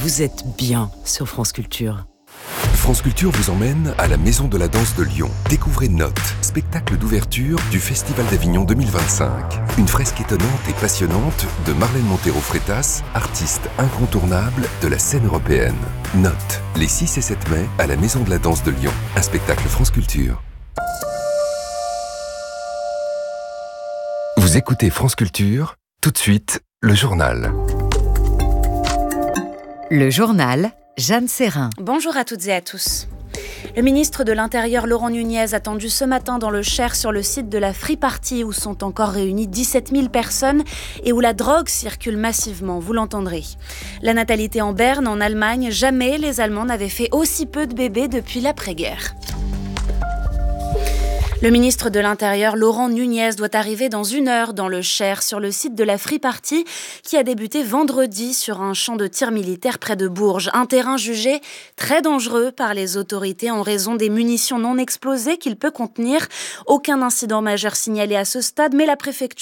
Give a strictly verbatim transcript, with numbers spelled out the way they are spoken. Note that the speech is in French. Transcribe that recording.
Vous êtes bien sur France Culture. France Culture vous emmène à la Maison de la Danse de Lyon. Découvrez Note, spectacle d'ouverture du Festival d'Avignon deux mille vingt-cinq. Une fresque étonnante et passionnante de Marlène Montero-Freitas, artiste incontournable de la scène européenne. Note, les six et sept mai à la Maison de la Danse de Lyon. Un spectacle France Culture. Vous écoutez France Culture, tout de suite, le journal. Le journal, Jeanne Serrin. Bonjour à toutes et à tous. Le ministre de l'Intérieur Laurent Nunez attendu ce matin dans le Cher sur le site de la Free Party où sont encore réunies dix-sept mille personnes et où la drogue circule massivement, vous l'entendrez. La natalité en berne, en Allemagne, jamais les Allemands n'avaient fait aussi peu de bébés depuis l'après-guerre. Le ministre de l'Intérieur, Laurent Nunez, doit arriver dans une heure dans le Cher, sur le site de la Free Party, qui a débuté vendredi sur un champ de tir militaire près de Bourges. Un terrain jugé très dangereux par les autorités en raison des munitions non explosées qu'il peut contenir. Aucun incident majeur signalé à ce stade, mais la préfecture